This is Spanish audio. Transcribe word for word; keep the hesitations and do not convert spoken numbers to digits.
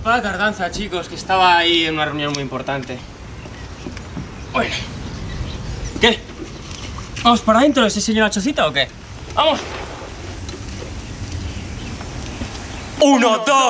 Disculpad la tardanza, chicos, que estaba ahí en una reunión muy importante. Bueno. ¿Qué? ¿Vamos para adentro? ¿Les enseño la chocita o qué? ¡Vamos! ¡Uno, dos!